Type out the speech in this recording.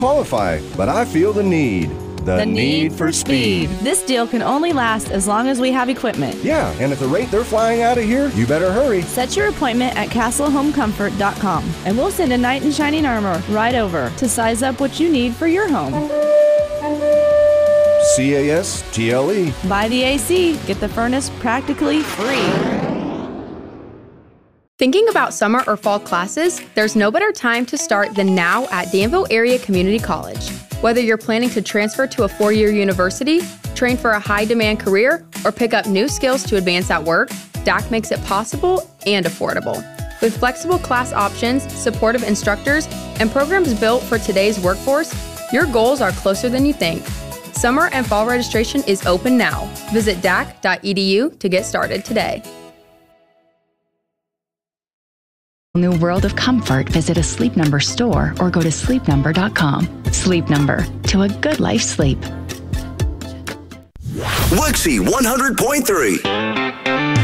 qualify, but I feel the need. The need for speed. This deal can only last as long as we have equipment. Yeah, and at the rate they're flying out of here, you better hurry. Set your appointment at castlehomecomfort.com, and we'll send a knight in shining armor right over to size up what you need for your home. CASTLE. Buy the AC, get the furnace practically free. Thinking about summer or fall classes? There's no better time to start than now at Danville Area Community College. Whether you're planning to transfer to a 4-year university, train for a high-demand career, or pick up new skills to advance at work, DAC makes it possible and affordable. With flexible class options, supportive instructors, and programs built for today's workforce, your goals are closer than you think. Summer and fall registration is open now. Visit dac.edu to get started today. New world of comfort. Visit a Sleep Number store or go to sleepnumber.com. Sleep Number, to a good life sleep. Wixie 100.3.